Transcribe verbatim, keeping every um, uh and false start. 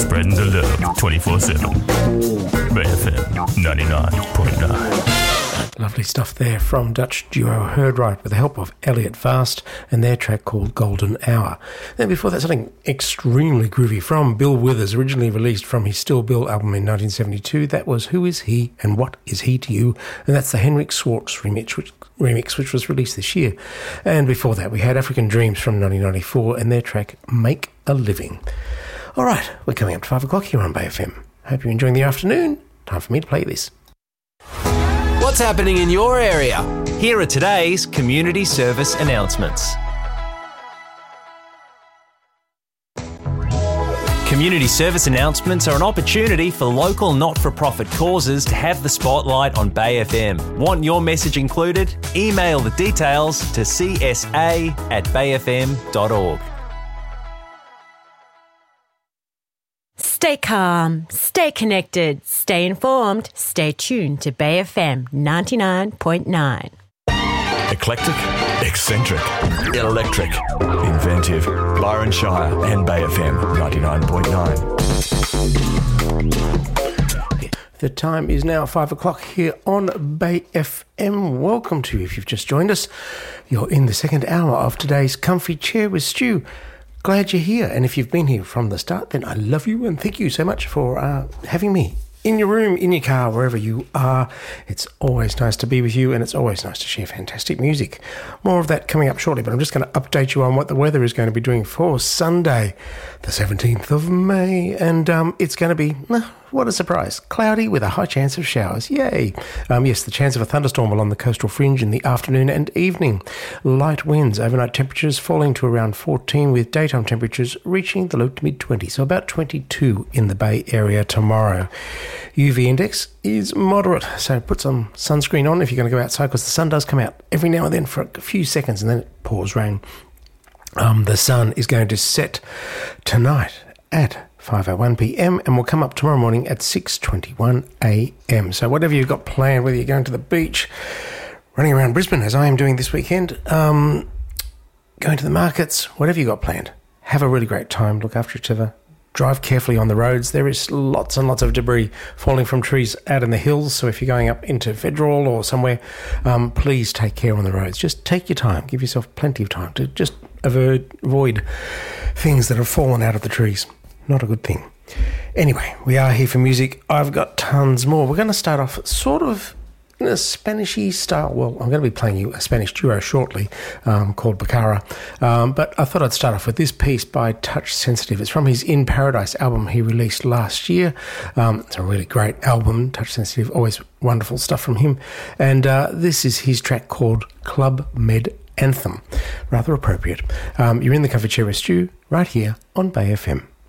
Spreading the love twenty-four seven. Bay F M ninety-nine point nine. Lovely stuff there from Dutch duo Heard Right with the help of Elliot Fast and their track called Golden Hour. Then before that, something extremely groovy from Bill Withers, originally released from his Still Bill album in nineteen seventy-two. That was Who Is He and What Is He to You? And that's the Henrik Swartz remix, which, remix, which was released this year. And before that, we had African Dreams from nineteen ninety-four and their track Make a Living. All right, we're coming up to five o'clock here on Bay F M. Hope you're enjoying the afternoon. Time for me to play this. What's happening in your area? Here are today's community service announcements. Community service announcements are an opportunity for local not-for-profit causes to have the spotlight on Bay F M. Want your message included? Email the details to c s a at bay f m dot org. Stay calm, stay connected, stay informed, stay tuned to Bay F M ninety-nine point nine. Eclectic, eccentric, electric, inventive. Byron Shire and Bay F M ninety-nine point nine. The time is now five o'clock here on Bay F M. Welcome to you if you've just joined us. You're in the second hour of today's Comfy Chair with Stu. Glad you're here, and if you've been here from the start, then I love you and thank you so much for uh, having me in your room, in your car, wherever you are. It's always nice to be with you, and it's always nice to share fantastic music. More of that coming up shortly, but I'm just going to update you on what the weather is going to be doing for Sunday, the seventeenth of May, and um, it's going to be... Uh, what a surprise. Cloudy with a high chance of showers. Yay. Um, yes, the chance of a thunderstorm along the coastal fringe in the afternoon and evening. Light winds, overnight temperatures falling to around fourteen with daytime temperatures reaching the low to mid twenties, so about twenty-two in the Bay Area tomorrow. U V index is moderate, so put some sunscreen on if you're going to go outside because the sun does come out every now and then for a few seconds and then it pours rain. Um, the sun is going to set tonight at five oh one p.m. and will come up tomorrow morning at six twenty-one a.m. So whatever you've got planned, whether you're going to the beach, running around Brisbane as I am doing this weekend, um, going to the markets, whatever you've got planned, have a really great time, look after each other, drive carefully on the roads. There is lots and lots of debris falling from trees out in the hills, so if you're going up into Federal or somewhere, um, please take care on the roads. Just take your time, give yourself plenty of time to just avoid, avoid things that have fallen out of the trees. Not a good thing. Anyway, we are here for music. I've got tons more. We're going to start off sort of in a Spanish-y style. Well, I'm going to be playing you a Spanish duo shortly um, called Bacara. Um, but I thought I'd start off with this piece by Touch Sensitive. It's from his In Paradise album he released last year. Um, it's a really great album. Touch Sensitive, always wonderful stuff from him. And uh, this is his track called Club Med Anthem. Rather appropriate. Um, you're in the Comfy Chair with Stu right here on Bay F M.